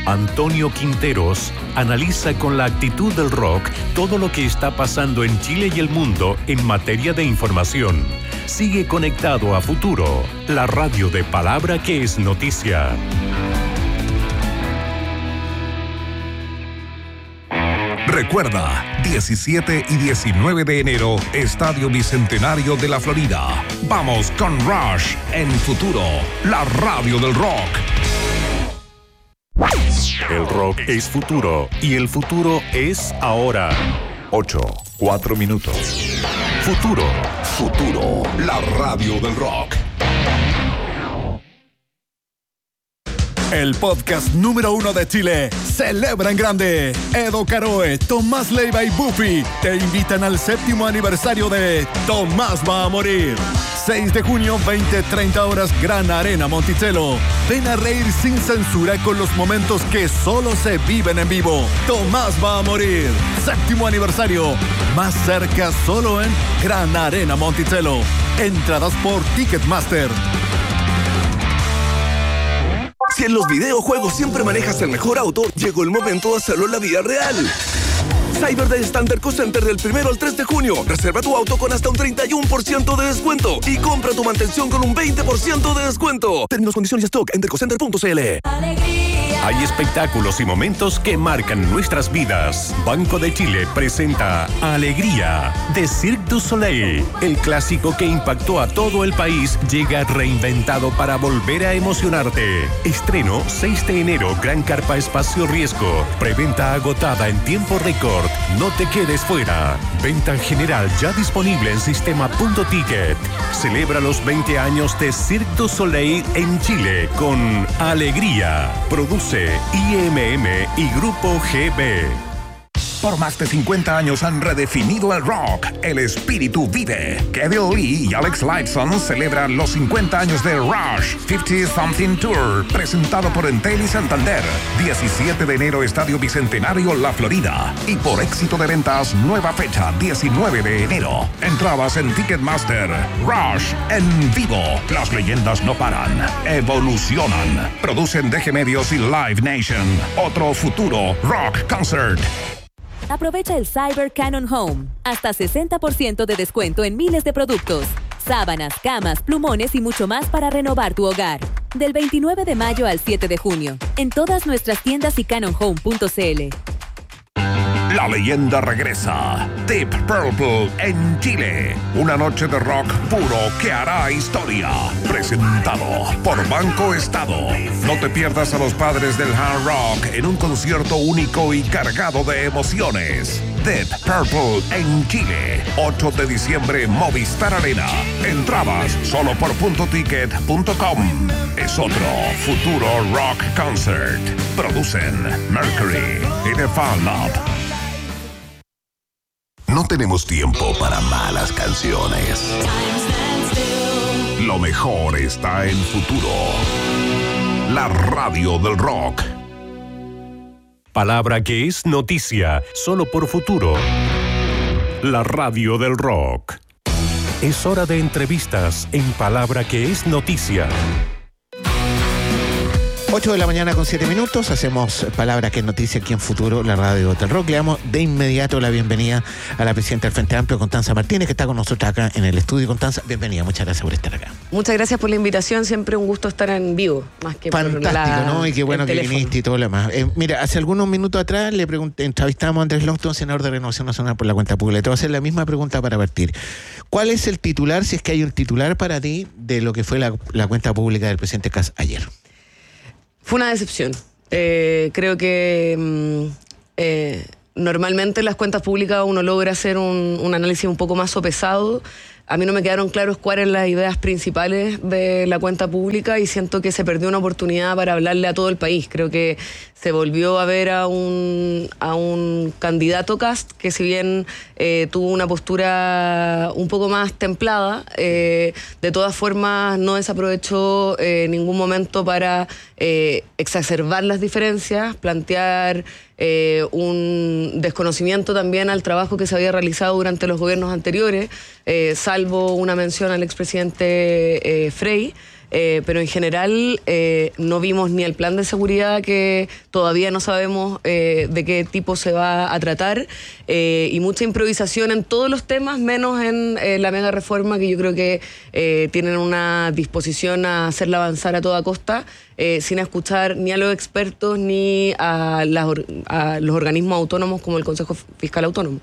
Antonio Quinteros analiza con la actitud del rock todo lo que está pasando en Chile y el mundo en materia de información. Sigue conectado a Futuro, la radio de palabra que es noticia. Recuerda, 17 y 19 de enero, Estadio Bicentenario de la Florida. Vamos con Rush en Futuro, la radio del rock. El rock es futuro y el futuro es ahora. 4 minutos. Futuro, la radio del rock. El podcast número 1 de Chile celebra en grande. Edo Caroe, Tomás Leiva y Buffy te invitan al 7º aniversario de Tomás va a morir. 6 de junio, 20-30 horas, Gran Arena Monticello. Ven a reír sin censura con los momentos que solo se viven en vivo. Tomás va a morir. 7º aniversario. Más cerca solo en Gran Arena Monticello. Entradas por Ticketmaster. Si en los videojuegos siempre manejas el mejor auto, llegó el momento de hacerlo en la vida real. Cyber Day Standard Co Center del 1 al 3 de junio. Reserva tu auto con hasta un 31% de descuento y compra tu mantención con un 20% de descuento. Términos, condiciones y stock en dercocenter.cl. Hay espectáculos y momentos que marcan nuestras vidas. Banco de Chile presenta Alegría de Cirque du Soleil. El clásico que impactó a todo el país llega reinventado para volver a emocionarte. Estreno 6 de enero, Gran Carpa Espacio Riesgo. Preventa agotada en tiempo récord. No te quedes fuera. Venta general ya disponible en sistema.ticket. Celebra los 20 años de Cirque du Soleil en Chile con Alegría. Produce IMM y Grupo GB. Por más de 50 años han redefinido el rock. El espíritu vive. Kevin Lee y Alex Lifeson celebran los 50 años de Rush 50 Something Tour, presentado por Entel y Santander. 17 de enero, Estadio Bicentenario, La Florida. Y por éxito de ventas, nueva fecha, 19 de enero. Entradas en Ticketmaster. Rush en vivo. Las leyendas no paran, evolucionan. Producen DG Medios y Live Nation. Otro futuro rock concert. Aprovecha el Cyber Canon Home. Hasta 60% de descuento en miles de productos. Sábanas, camas, plumones y mucho más para renovar tu hogar. Del 29 de mayo al 7 de junio. En todas nuestras tiendas y canonhome.cl. La leyenda regresa. Deep Purple en Chile. Una noche de rock puro que hará historia. Presentado por Banco Estado. No te pierdas a los padres del hard rock en un concierto único y cargado de emociones. Deep Purple en Chile. 8 de diciembre, Movistar Arena. Entradas solo por .ticket.com. Es otro futuro rock concert. Producen Mercury y The Fan Lab. No tenemos tiempo para malas canciones. Lo mejor está en Futuro, la radio del rock. Palabra que es noticia, solo por Futuro. La radio del rock. Es hora de entrevistas en Palabra que es noticia. 8 de la mañana con 7 minutos, hacemos Palabra que es noticia aquí en Futuro, la radio del rock. Le damos de inmediato la bienvenida a la presidenta del Frente Amplio, Constanza Martínez, que está con nosotros acá en el estudio. Constanza, bienvenida, muchas gracias por estar acá. Muchas gracias por la invitación, siempre un gusto estar en vivo, más que fantástico, por la, ¿no? Y qué bueno que teléfono. viniste y todo lo demás. Mira, hace algunos minutos atrás le entrevistamos a Andrés Longton, senador de Renovación Nacional por la cuenta pública. Te voy a hacer la misma pregunta para partir. ¿Cuál es el titular, si es que hay un titular para ti, de lo que fue la cuenta pública del presidente Kast ayer? Fue una decepción. Creo que normalmente en las cuentas públicas uno logra hacer un análisis un poco más sopesado. A mí no me quedaron claros cuáles eran las ideas principales de la cuenta pública y siento que se perdió una oportunidad para hablarle a todo el país. Creo que se volvió a ver a un candidato Kast que, si bien tuvo una postura un poco más templada, de todas formas no desaprovechó ningún momento para exacerbar las diferencias, plantear un desconocimiento también al trabajo que se había realizado durante los gobiernos anteriores, salvo una mención al expresidente Frey. pero en general no vimos ni el plan de seguridad, que todavía no sabemos de qué tipo se va a tratar, y mucha improvisación en todos los temas, menos en la mega reforma, que yo creo que tienen una disposición a hacerla avanzar a toda costa, sin escuchar ni a los expertos ni a los organismos autónomos como el Consejo Fiscal Autónomo.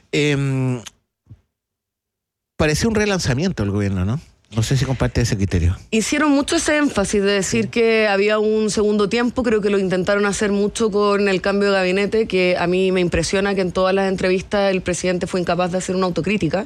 Parece un relanzamiento el gobierno, ¿no? No sé si comparte ese criterio. Hicieron mucho ese énfasis de decir que había un segundo tiempo. Creo que lo intentaron hacer mucho con el cambio de gabinete, que a mí me impresiona que en todas las entrevistas el presidente fue incapaz de hacer una autocrítica.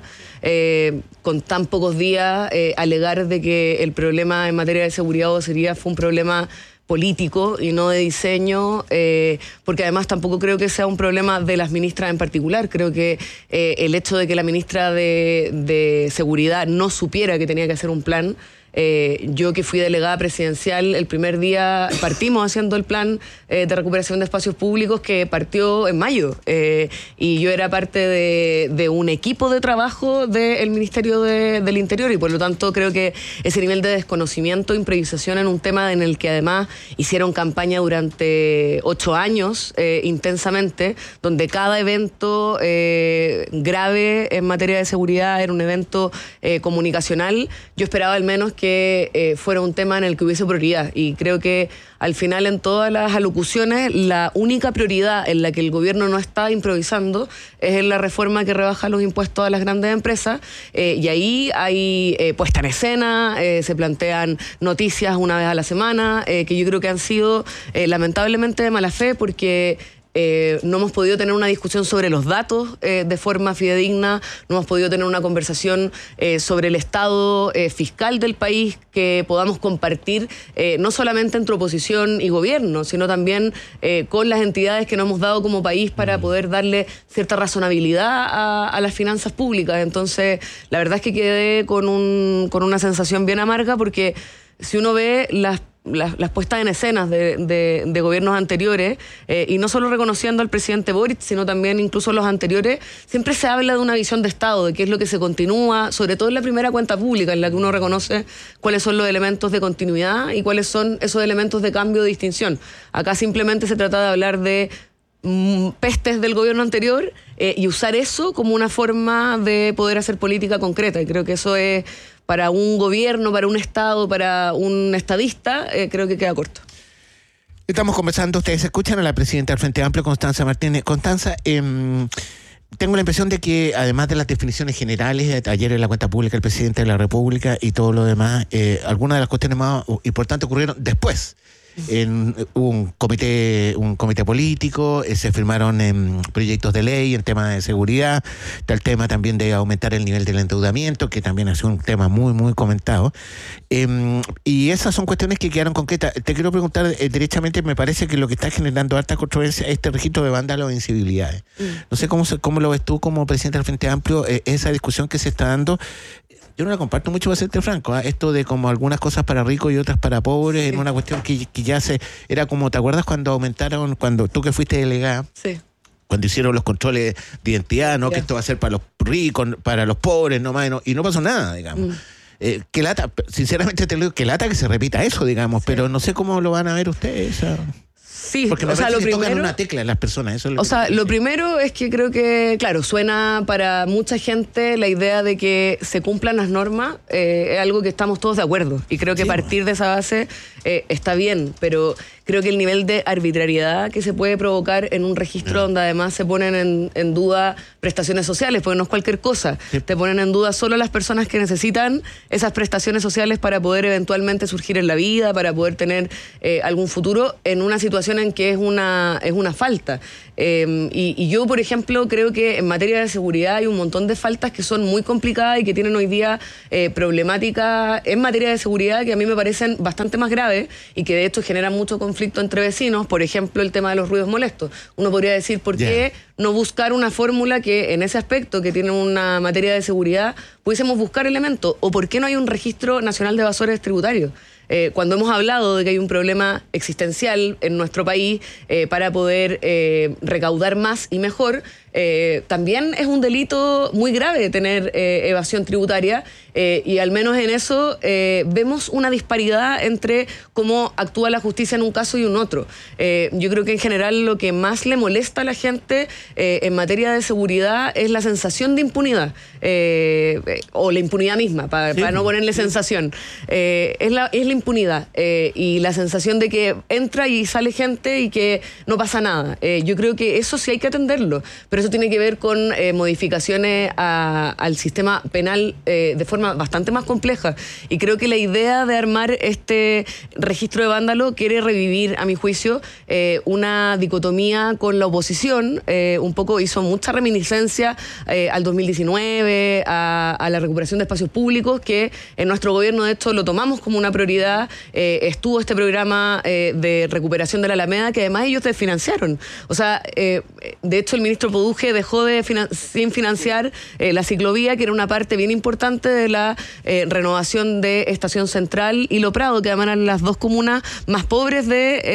Con tan pocos días, alegar de que el problema en materia de seguridad o seguridad fue un problema político y no de diseño, porque además tampoco creo que sea un problema de las ministras en particular. Creo que el hecho de que la ministra de Seguridad no supiera que tenía que hacer un plan, yo que fui delegada presidencial, el primer día partimos haciendo el plan de recuperación de espacios públicos, que partió en mayo, y yo era parte de un equipo de trabajo del Ministerio del Interior, y por lo tanto creo que ese nivel de desconocimiento, improvisación en un tema en el que además hicieron campaña durante 8 años intensamente, donde cada evento grave en materia de seguridad era un evento comunicacional. Yo esperaba al menos que fuera un tema en el que hubiese prioridad, y creo que al final en todas las alocuciones la única prioridad en la que el gobierno no está improvisando es en la reforma que rebaja los impuestos a las grandes empresas, y ahí hay puesta en escena, se plantean noticias una vez a la semana, que yo creo que han sido lamentablemente de mala fe, porque no hemos podido tener una discusión sobre los datos de forma fidedigna, no hemos podido tener una conversación sobre el estado fiscal del país que podamos compartir, no solamente entre oposición y gobierno, sino también con las entidades que nos hemos dado como país para poder darle cierta razonabilidad a las finanzas públicas. Entonces, la verdad es que quedé con una sensación bien amarga, porque si uno ve las puestas en escenas de gobiernos anteriores, y no solo reconociendo al presidente Boric, sino también incluso los anteriores, siempre se habla de una visión de Estado, de qué es lo que se continúa, sobre todo en la primera cuenta pública, en la que uno reconoce cuáles son los elementos de continuidad y cuáles son esos elementos de cambio o distinción. Acá simplemente se trata de hablar de pestes del gobierno anterior, y usar eso como una forma de poder hacer política concreta, y creo que eso es, para un gobierno, para un Estado, para un estadista, creo que queda corto. Estamos conversando, ustedes escuchan a la presidenta del Frente Amplio, Constanza Martínez. Constanza, tengo la impresión de que, además de las definiciones generales, ayer en la cuenta pública del presidente de la República y todo lo demás, algunas de las cuestiones más importantes ocurrieron después. Hubo un comité político, se firmaron proyectos de ley en temas de seguridad, está el tema también de aumentar el nivel del endeudamiento, que también ha sido un tema muy, muy comentado, y esas son cuestiones que quedaron concretas. Te quiero preguntar derechamente, me parece que lo que está generando harta controversia es este registro de vándalos e incivilidades. No sé cómo lo ves tú como presidente del Frente Amplio, esa discusión que se está dando. Yo no la comparto mucho, para serte franco, esto de como algunas cosas para ricos y otras para pobres, sí. En una cuestión que ya era como, ¿te acuerdas cuando aumentaron, cuando tú que fuiste delegada? Sí. Cuando hicieron los controles de identidad, ¿no? Yeah. Que esto va a ser para los ricos, para los pobres, nomás, y no pasó nada, digamos. Qué lata, sinceramente te lo digo, qué lata que se repita eso, digamos, sí. Pero no sé cómo lo van a ver ustedes. Sí, porque o sea, lo primero, tocan una tecla en las personas. Eso es lo primero es que creo que, claro, suena para mucha gente la idea de que se cumplan las normas, es algo que estamos todos de acuerdo, y creo que sí, partir de esa base está bien, pero creo que el nivel de arbitrariedad que se puede provocar en un registro donde además se ponen en duda prestaciones sociales, porque no es cualquier cosa, sí. Te ponen en duda solo las personas que necesitan esas prestaciones sociales para poder eventualmente surgir en la vida, para poder tener algún futuro, en una situación en que es una falta. Y yo, por ejemplo, creo que en materia de seguridad hay un montón de faltas que son muy complicadas y que tienen hoy día problemáticas en materia de seguridad que a mí me parecen bastante más graves y que de hecho generan mucho conflicto entre vecinos. Por ejemplo, el tema de los ruidos molestos. Uno podría decir, ¿por qué no buscar una fórmula que en ese aspecto, que tiene una materia de seguridad, pudiésemos buscar elementos? ¿O por qué no hay un registro nacional de evasores tributarios? Cuando hemos hablado de que hay un problema existencial en nuestro país para poder recaudar más y mejor, también es un delito muy grave tener evasión tributaria, y al menos en eso vemos una disparidad entre cómo actúa la justicia en un caso y un otro. Yo creo que en general lo que más le molesta a la gente en materia de seguridad es la sensación de impunidad, o la impunidad misma, para no ponerle sensación. Es la impunidad y la sensación de que entra y sale gente y que no pasa nada. Yo creo que eso sí hay que atenderlo, pero eso tiene que ver con modificaciones al sistema penal de forma bastante más compleja, y creo que la idea de armar este registro de vándalo quiere revivir, a mi juicio, una dicotomía con la oposición. Un poco hizo mucha reminiscencia al 2019, a la recuperación de espacios públicos, que en nuestro gobierno de hecho lo tomamos como una prioridad. Estuvo este programa de recuperación de la Alameda, que además ellos desfinanciaron. O sea, de hecho el ministro Poduje dejó sin financiar la ciclovía, que era una parte bien importante de la renovación de Estación Central y Lo Prado, que además eran las dos comunas más pobres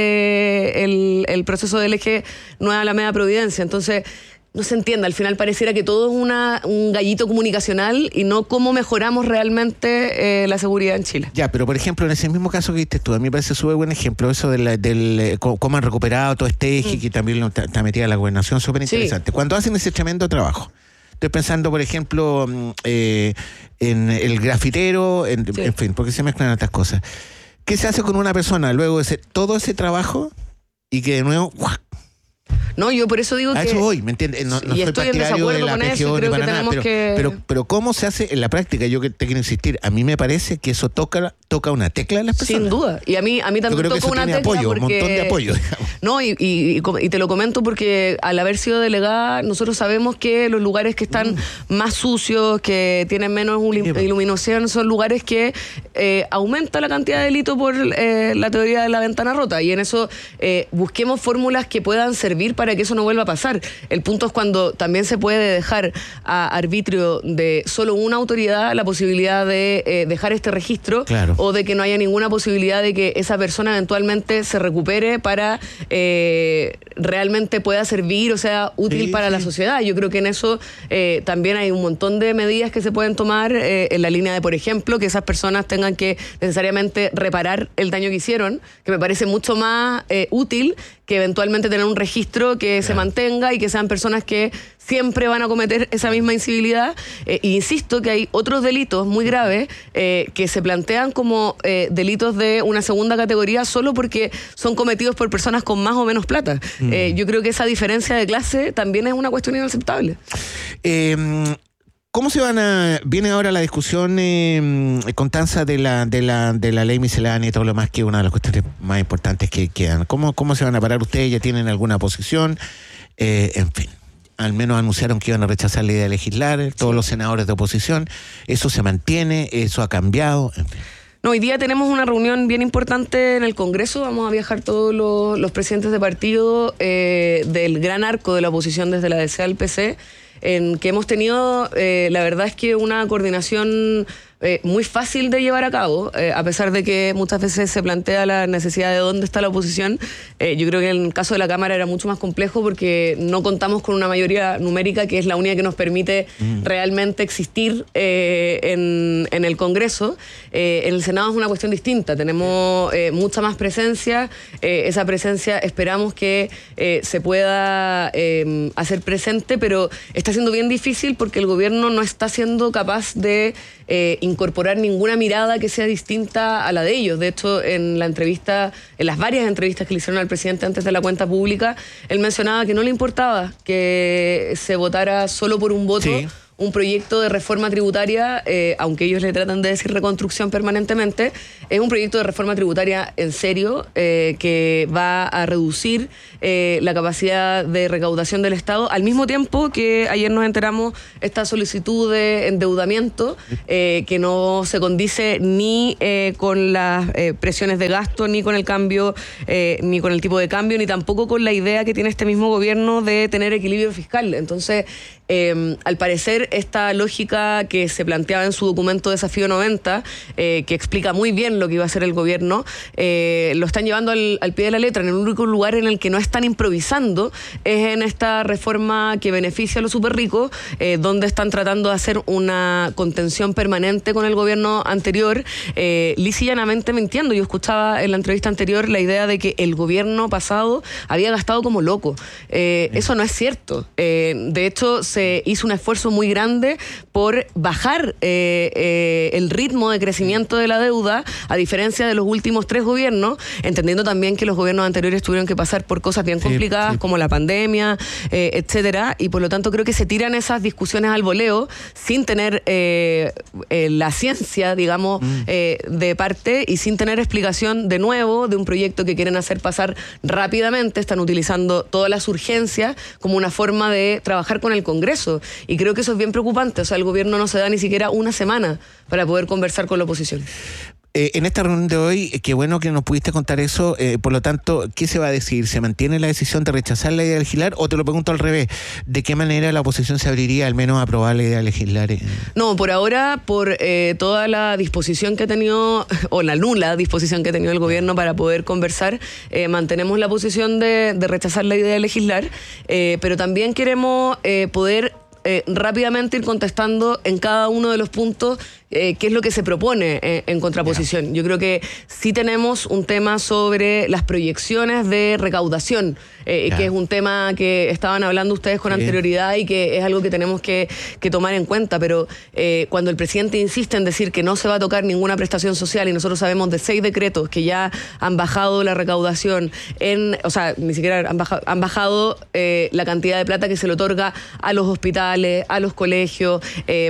de el proceso del eje Nueva Alameda Providencia. Entonces, no se entiende, al final pareciera que todo es un gallito comunicacional y no cómo mejoramos realmente la seguridad en Chile. Ya, pero por ejemplo, en ese mismo caso que diste tú, a mí me parece súper buen ejemplo eso del cómo han recuperado todo este eje, que también está metida la gobernación, súper interesante. Sí. Cuando hacen ese tremendo trabajo, estoy pensando, por ejemplo, en el grafitero, en fin, porque se mezclan otras cosas. ¿Qué se hace con una persona luego de todo ese trabajo y que de nuevo... No, yo por eso digo a que... eso voy, ¿me entiendes? No y estoy en desacuerdo con eso, creo que tenemos que... Pero ¿cómo se hace en la práctica? Yo te quiero insistir, a mí me parece que eso toca una tecla de las personas. Sin duda, y a mí también toca una tecla apoyo, porque... un montón de apoyo, digamos. No, y te lo comento porque al haber sido delegada, nosotros sabemos que los lugares que están más sucios, que tienen menos iluminación, son lugares que aumenta la cantidad de delito por la teoría de la ventana rota, y en eso busquemos fórmulas que puedan servir para que eso no vuelva a pasar. El punto es cuando también se puede dejar a arbitrio de solo una autoridad la posibilidad de dejar este registro, claro, o de que no haya ninguna posibilidad de que esa persona eventualmente se recupere para realmente pueda servir o sea útil para la sociedad. Yo creo que en eso también hay un montón de medidas que se pueden tomar en la línea de, por ejemplo, que esas personas tengan que necesariamente reparar el daño que hicieron, que me parece mucho más útil que eventualmente tener un registro que se mantenga y que sean personas que siempre van a cometer esa misma incivilidad. Insisto que hay otros delitos muy graves que se plantean como delitos de una segunda categoría solo porque son cometidos por personas con más o menos plata. Yo creo que esa diferencia de clase también es una cuestión inaceptable. ¿Cómo viene ahora la discusión, Constanza, de la ley miscelánea y todo lo más, que es una de las cuestiones más importantes que quedan? ¿Cómo se van a parar ustedes? ¿Ya tienen alguna posición? En fin, al menos anunciaron que iban a rechazar la idea de legislar, todos los senadores de oposición. ¿Eso se mantiene? ¿Eso ha cambiado? En fin. No, hoy día tenemos una reunión bien importante en el Congreso. Vamos a viajar todos los presidentes de partido del gran arco de la oposición, desde la DC al PC, en que hemos tenido, la verdad es que una coordinación muy fácil de llevar a cabo, a pesar de que muchas veces se plantea la necesidad de dónde está la oposición. Yo creo que en el caso de la Cámara era mucho más complejo porque no contamos con una mayoría numérica que es la única que nos permite realmente existir en el Congreso. En el Senado es una cuestión distinta, tenemos mucha más presencia, esa presencia esperamos que se pueda hacer presente, pero está siendo bien difícil porque el gobierno no está siendo capaz de incorporar ninguna mirada que sea distinta a la de ellos. De hecho, en las varias entrevistas que le hicieron al presidente antes de la cuenta pública, él mencionaba que no le importaba que se votara solo por un voto, sí, un proyecto de reforma tributaria, aunque ellos le tratan de decir reconstrucción permanentemente, es un proyecto de reforma tributaria en serio, que va a reducir la capacidad de recaudación del Estado, al mismo tiempo que ayer nos enteramos esta solicitud de endeudamiento, que no se condice ni con las presiones de gasto, ni con el cambio, ni con el tipo de cambio, ni tampoco con la idea que tiene este mismo gobierno de tener equilibrio fiscal. Entonces, al parecer, esta lógica que se planteaba en su documento Desafío 90, que explica muy bien lo que iba a hacer el gobierno, lo están llevando al pie de la letra. En el único lugar en el que no están improvisando es en esta reforma que beneficia a los súper ricos, donde están tratando de hacer una contención permanente con el gobierno anterior, lisa y llanamente mintiendo. Yo escuchaba en la entrevista anterior la idea de que el gobierno pasado había gastado como loco. Eso no es cierto. De hecho, se hizo un esfuerzo muy grande por bajar el ritmo de crecimiento de la deuda, a diferencia de los últimos 3 gobiernos, entendiendo también que los gobiernos anteriores tuvieron que pasar por cosas bien complicadas, como la pandemia, etcétera, y por lo tanto creo que se tiran esas discusiones al voleo sin tener la ciencia, digamos, de parte, y sin tener explicación de nuevo de un proyecto que quieren hacer pasar rápidamente. Están utilizando todas las urgencias como una forma de trabajar con el Congreso, y creo que eso es bien preocupante. O sea, el gobierno no se da ni siquiera una semana para poder conversar con la oposición. En esta reunión de hoy, qué bueno que nos pudiste contar eso, por lo tanto, ¿qué se va a decir? ¿Se mantiene la decisión de rechazar la idea de legislar? O te lo pregunto al revés, ¿de qué manera la oposición se abriría al menos a aprobar la idea de legislar? No, por ahora, por toda la disposición que ha tenido, o la nula disposición que ha tenido el gobierno para poder conversar, mantenemos la posición de rechazar la idea de legislar, pero también queremos poder rápidamente ir contestando en cada uno de los puntos qué es lo que se propone en contraposición. Yo creo que sí tenemos un tema sobre las proyecciones de recaudación, que es un tema que estaban hablando ustedes con anterioridad y que es algo que tenemos que tomar en cuenta, pero cuando el presidente insiste en decir que no se va a tocar ninguna prestación social, y nosotros sabemos de 6 decretos que ya han bajado la recaudación, o sea, ni siquiera han bajado la cantidad de plata que se le otorga a los hospitales, a los colegios,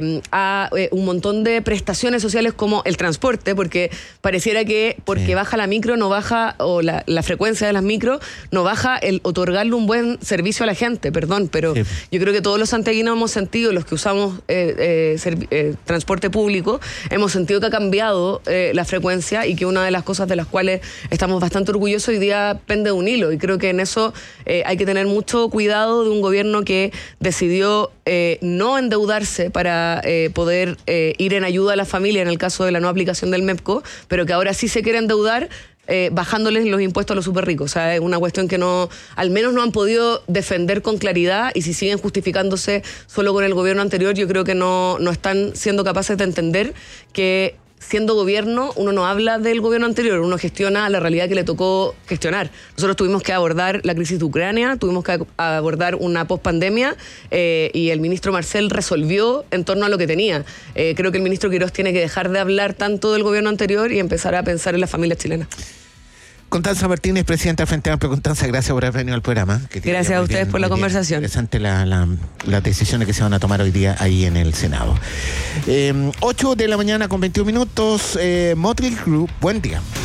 a un montón de prestaciones sociales como el transporte, porque pareciera que porque baja la micro no baja, o la frecuencia de las micro no baja el otorgarle un buen servicio a la gente, pero yo creo que todos los santiaguinos hemos sentido, los que usamos transporte público, hemos sentido que ha cambiado la frecuencia, y que una de las cosas de las cuales estamos bastante orgullosos hoy día pende de un hilo, y creo que en eso hay que tener mucho cuidado de un gobierno que decidió no endeudarse para poder ir en ayuda a la familia en el caso de la no aplicación del MEPCO, pero que ahora sí se quiere endeudar bajándoles los impuestos a los súper ricos. O sea, es una cuestión que al menos no han podido defender con claridad, y si siguen justificándose solo con el gobierno anterior, yo creo que no están siendo capaces de entender que siendo gobierno, uno no habla del gobierno anterior, uno gestiona la realidad que le tocó gestionar. Nosotros tuvimos que abordar la crisis de Ucrania, tuvimos que abordar una pospandemia, y el ministro Marcel resolvió en torno a lo que tenía. Creo que el ministro Quirós tiene que dejar de hablar tanto del gobierno anterior y empezar a pensar en las familias chilenas. Constanza Martínez, presidenta del Frente Amplio. Constanza, gracias por haber venido al programa. Gracias a ustedes por la conversación. Interesante las decisiones que se van a tomar hoy día ahí en el Senado. 8 de la mañana con 21 minutos. Motley Crue, buen día.